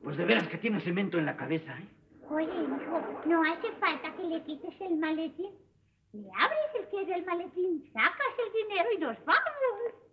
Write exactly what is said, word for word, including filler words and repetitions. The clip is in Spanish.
Pues de veras que tiene cemento en la cabeza, ¿eh? Oye, hijo, no hace falta que le quites el maletín. Le abres el que es el maletín, sacas el dinero y nos vamos.